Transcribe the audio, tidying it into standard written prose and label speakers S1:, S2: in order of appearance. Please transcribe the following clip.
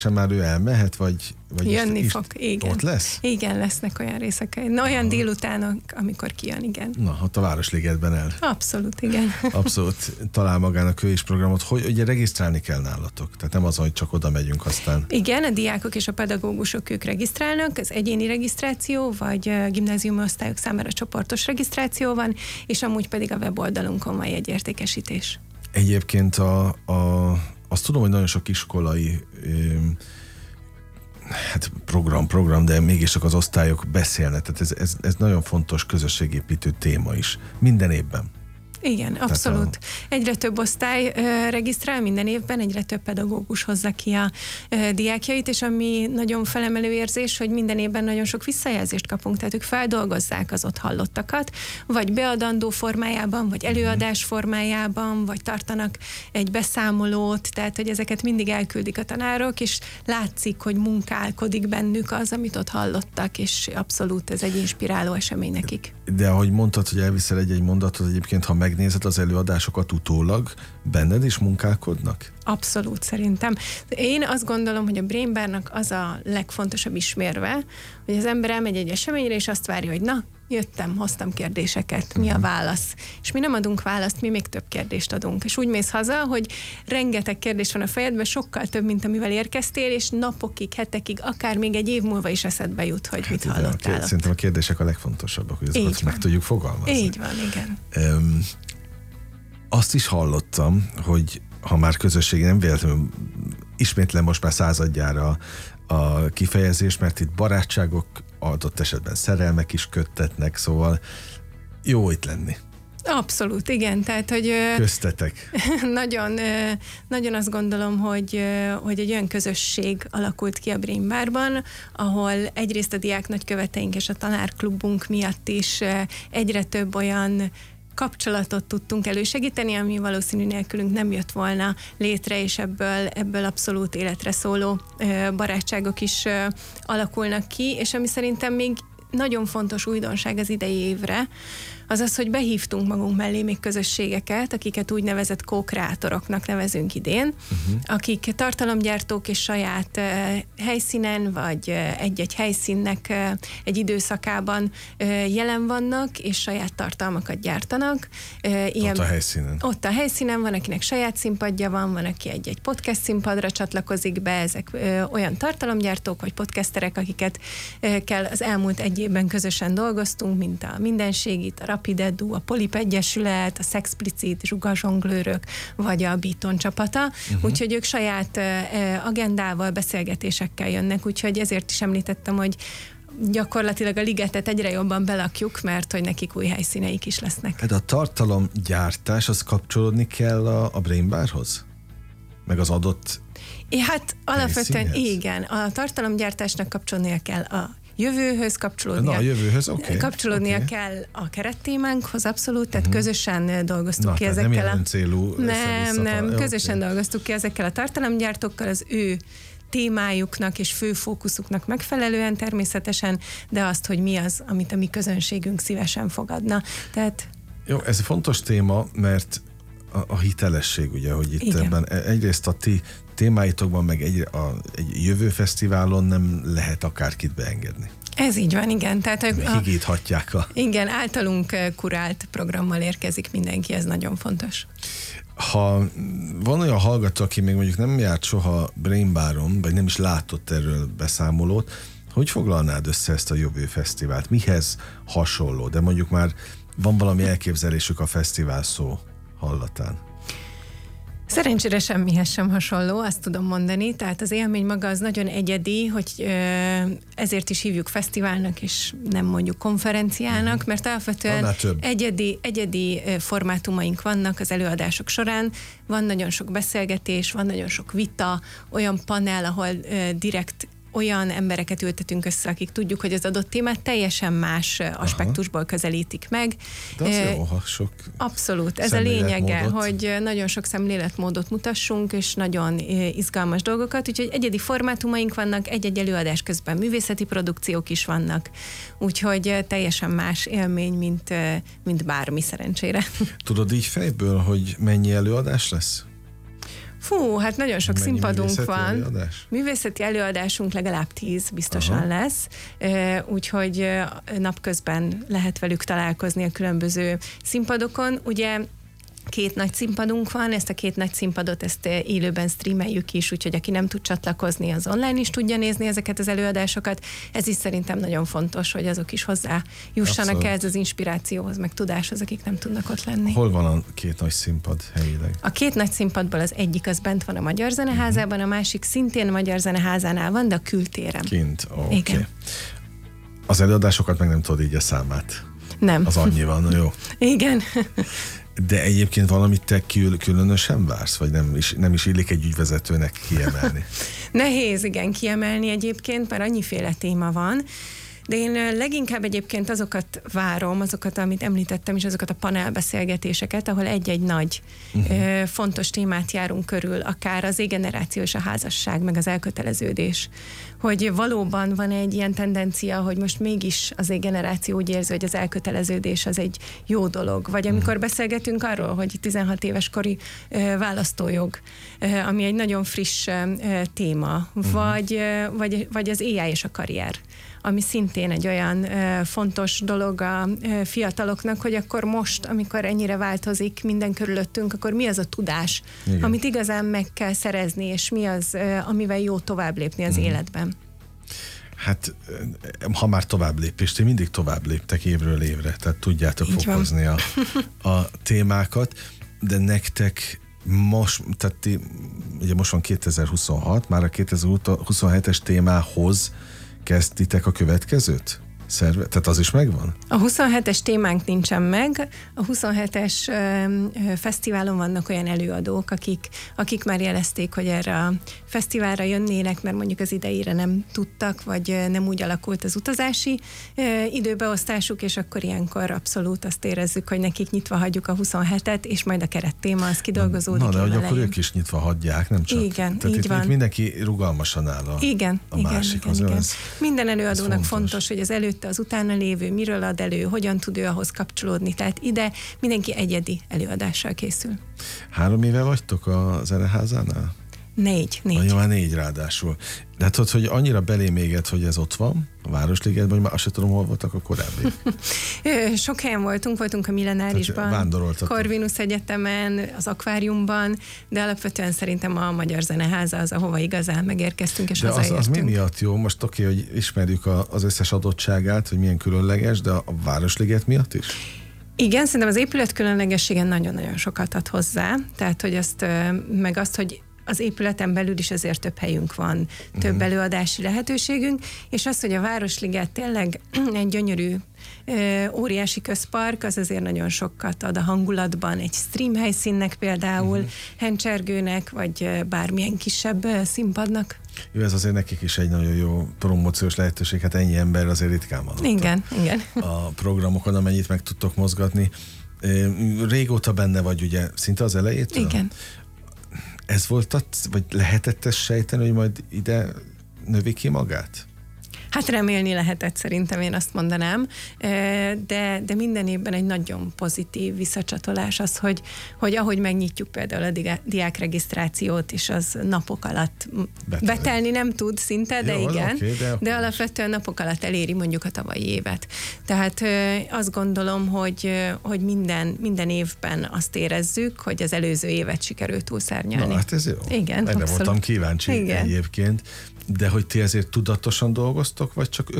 S1: már ő elmehet, vagy
S2: jönni fog, igen.
S1: Ott lesz?
S2: Igen, lesznek olyan részek. Olyan délutánok, amikor kijön, igen.
S1: Na, ott a Városligetben el.
S2: Abszolút, igen.
S1: Abszolút talál magának ő is programot, hogy ugye regisztrálni kell nálatok. Tehát nem az, hogy csak oda megyünk aztán.
S2: Igen, a diákok és a pedagógusok ők regisztrálnak, az egyéni regisztráció, vagy gimnáziumi osztályok számára csoportos regisztráció van, és amúgy pedig a weboldalunkon van jegyértékesítés.
S1: Egyébként azt tudom, hogy nagyon sok iskolai program, de mégis csak az osztályok beszélnek. Tehát ez nagyon fontos közösségépítő téma is. Minden évben.
S2: Igen, abszolút. Egyre több osztály regisztrál minden évben, egyre több pedagógus hozza ki a diákjait, és ami nagyon felemelő érzés, hogy minden évben nagyon sok visszajelzést kapunk, tehát ők feldolgozzák az ott hallottakat, vagy beadandó formájában, vagy előadás formájában, vagy tartanak egy beszámolót, tehát hogy ezeket mindig elküldik a tanárok, és látszik, hogy munkálkodik bennük az, amit ott hallottak, és abszolút ez egy inspiráló esemény nekik.
S1: De ahogy mondtad, hogy elviszel egy mondatot, egyébként, ha megnézed az előadásokat utólag, benned is munkálkodnak?
S2: Abszolút, szerintem. Én azt gondolom, hogy a Brain Barnak az a legfontosabb ismérve, hogy az ember elmegy egy eseményre, és azt várja, hogy na, jöttem, hoztam kérdéseket, mi a válasz? És mi nem adunk választ, mi még több kérdést adunk. És úgy mész haza, hogy rengeteg kérdés van a fejedben, sokkal több, mint amivel érkeztél, és napokig, hetekig, akár még egy év múlva is eszedbe jut, hogy mit hallottál.
S1: Szerintem a kérdések a legfontosabbak, hogy azokat meg tudjuk fogalmazni.
S2: Így van, igen.
S1: Azt is hallottam, hogy ha már közösségi, nem véletlenül ismétlem most már századjára a kifejezés, mert itt barátságok, adott esetben szerelmek is köttetnek, szóval jó itt lenni.
S2: Abszolút, igen. Tehát, hogy
S1: köztetek.
S2: Nagyon azt gondolom, hogy egy olyan közösség alakult ki a Brain Barban, ahol egyrészt a diák nagyköveteink és a tanárklubunk miatt is egyre több olyan kapcsolatot tudtunk elősegíteni, ami valószínű nélkülünk nem jött volna létre, és ebből abszolút életre szóló barátságok is alakulnak ki, és ami szerintem még nagyon fontos újdonság az idei évre, az az, hogy behívtunk magunk mellé még közösségeket, akiket úgynevezett co-kreátoroknak nevezünk idén, akik tartalomgyártók és saját helyszínen, vagy egy-egy helyszínnek egy időszakában jelen vannak, és saját tartalmakat gyártanak.
S1: Ott a helyszínen.
S2: Ott a helyszínen van, akinek saját színpadja van aki egy podcast színpadra csatlakozik be, ezek olyan tartalomgyártók, vagy podcasterek, akiket kell az elmúlt egy évben közösen dolgoztunk, mint a Mindenségit, a Rapid Edu, a Polip Egyesület, a Szexplicit, Zsugazsonglőrök, vagy a Beaton csapata. Úgyhogy ők saját agendával, beszélgetésekkel jönnek, úgyhogy ezért is említettem, hogy gyakorlatilag a ligetet egyre jobban belakjuk, mert hogy nekik új helyszíneik is lesznek.
S1: De a tartalomgyártás, az kapcsolódni kell a Brain Barhoz? Meg az adott
S2: hát alapvetően igen, a tartalomgyártásnak kapcsolnia kell a jövőhöz, kapcsolódnia kell a kerettémánkhoz, abszolút, tehát közösen dolgoztuk ki ezekkel közösen dolgoztuk ki ezekkel a tartalomgyártókkal, az ő témájuknak és fő fókuszuknak megfelelően természetesen, de azt, hogy mi az, amit a mi közönségünk szívesen fogadna. Tehát...
S1: Jó, ez egy fontos téma, mert a hitelesség, ugye, hogy itt igen. Ebben egyrészt a ti témáitokban, meg egy jövő fesztiválon nem lehet akárkit beengedni.
S2: Ez így van, igen. Tehát
S1: higíthatják
S2: igen, általunk kurált programmal érkezik mindenki, ez nagyon fontos.
S1: Ha van olyan hallgató, aki még mondjuk nem járt soha Brain Baron, vagy nem is látott erről beszámolót, hogy foglalnád össze ezt a jövő fesztivált? Mihez hasonló? De mondjuk már van valami elképzelésük a fesztivál szó hallatán.
S2: Szerencsére semmihez sem hasonló, azt tudom mondani, tehát az élmény maga az nagyon egyedi, hogy ezért is hívjuk fesztiválnak, és nem mondjuk konferenciának, mert alapvetően egyedi formátumaink vannak az előadások során, van nagyon sok beszélgetés, van nagyon sok vita, olyan panel, ahol direkt olyan embereket ültetünk össze, akik tudjuk, hogy az adott témát teljesen más aspektusból közelítik meg.
S1: De az jó, ha sok
S2: abszolút, ez a lényege, hogy nagyon sok szemléletmódot mutassunk, és nagyon izgalmas dolgokat, úgyhogy egyedi formátumaink vannak, egy-egy előadás közben művészeti produkciók is vannak, úgyhogy teljesen más élmény, mint bármi szerencsére.
S1: Tudod így fejből, hogy mennyi előadás lesz?
S2: Hát nagyon sok
S1: Mennyi
S2: színpadunk van.
S1: előadás?
S2: Művészeti előadásunk legalább 10 biztosan lesz, úgyhogy napközben lehet velük találkozni a különböző színpadokon. Ugye 2 nagy színpadunk van, ezt a 2 nagy színpadot élőben streameljük is, úgyhogy aki nem tud csatlakozni, az online is tudja nézni ezeket az előadásokat. Ez is szerintem nagyon fontos, hogy azok is hozzájussanak ehhez az inspirációhoz, meg tudáshoz, akik nem tudnak ott lenni.
S1: Hol van a 2 nagy színpad helyileg?
S2: A 2 nagy színpadból az egyik az bent van a Magyar Zeneházában, a másik szintén a Magyar Zeneházánál van, de a kültéren.
S1: Kint, oké.
S2: Igen.
S1: Az előadásokat meg nem tudod így a számát.
S2: Nem.
S1: Az annyi van, jó.
S2: Igen.
S1: De egyébként valamit te különösen vársz, vagy nem is illik egy ügyvezetőnek kiemelni?
S2: Nehéz, igen, kiemelni egyébként, mert annyiféle téma van, de én leginkább egyébként azokat várom, amit említettem is, azokat a panelbeszélgetéseket, ahol egy-egy nagy fontos témát járunk körül, akár az Z-generáció és a házasság, meg az elköteleződés. Hogy valóban van egy ilyen tendencia, hogy most mégis az Z-generáció úgy érzi, hogy az elköteleződés az egy jó dolog. Vagy amikor beszélgetünk arról, hogy 16 éves kori választójog, ami egy nagyon friss téma, vagy az AI és a karrier, ami szintén egy olyan fontos dolog a fiataloknak, hogy akkor most, amikor ennyire változik minden körülöttünk, akkor mi az a tudás, igen, amit igazán meg kell szerezni, és mi az, amivel jó tovább lépni az életben.
S1: Hát, ha már tovább lépést, én mindig tovább léptek évről évre, tehát tudjátok így fokozni a témákat, de nektek most, tehát ugye most van 2026, már a 2027-es témához kezditek a következőt? Tehát az is megvan?
S2: A 27-es témánk nincsen meg. A 27-es fesztiválon vannak olyan előadók, akik már jelezték, hogy erre a fesztiválra jönnének, mert mondjuk az idejére nem tudtak, vagy nem úgy alakult az utazási időbeosztásuk, és akkor ilyenkor abszolút azt érezzük, hogy nekik nyitva hagyjuk a 27-et, és majd a kerettéma az kidolgozódik.
S1: Na, de hogy akkor ők is nyitva hagyják, nem csak?
S2: Igen,
S1: tehát
S2: így van.
S1: Mindenki rugalmasan áll a másikhoz.
S2: Igen. Minden előadónak fontos, hogy az előtte, az utána lévő, miről ad elő, hogyan tud ő ahhoz kapcsolódni. Tehát ide mindenki egyedi előadással készül.
S1: 3 éve vagytok a Zeneházánál?
S2: 4.
S1: Jó, már 4 ráadásul. De hát hogy annyira belém égett, hogy ez ott van, a Városligetben, hogy már azt sem tudom, hol voltak a korábbi.
S2: Sok helyen voltunk a Millenárisban, Corvinus Egyetemen, az akváriumban, de alapvetően szerintem a Magyar Zeneháza az, ahova igazán megérkeztünk, és hazaértünk.
S1: Az mi miatt jó? Most oké, hogy ismerjük az összes adottságát, hogy milyen különleges, de a Városliget miatt is?
S2: Igen, szerintem az épület különlegességen nagyon-nagyon sokat ad hozzá, tehát hogy azt, hogy az épületen belül is azért több helyünk van, több előadási lehetőségünk, és az, hogy a Városliget tényleg egy gyönyörű, óriási közpark, az azért nagyon sokat ad a hangulatban, egy stream helyszínnek például, hencsergőnek, vagy bármilyen kisebb színpadnak.
S1: Jó, ez azért nekik is egy nagyon jó promóciós lehetőség, hát ennyi ember azért ritkán van.
S2: Igen.
S1: A programokon, amennyit meg tudtok mozgatni. Régóta benne vagy ugye, szinte az elejétől?
S2: Igen.
S1: Ez volt, vagy lehetett ezt sejteni, hogy majd ide növi ki magát?
S2: Hát remélni lehetett, szerintem én azt mondanám, de minden évben egy nagyon pozitív visszacsatolás az, hogy ahogy megnyitjuk például a diákregisztrációt, és az napok alatt betelni nem tud szinte, de jó, igen, okay, de alapvetően napok alatt eléri mondjuk a tavalyi évet. Tehát azt gondolom, hogy minden évben azt érezzük, hogy az előző évet sikerült túlszárnyalni.
S1: Na, hát ez jó.
S2: Igen,
S1: erre voltam kíváncsi egyébként. De hogy ti ezért tudatosan dolgoztok, vagy csak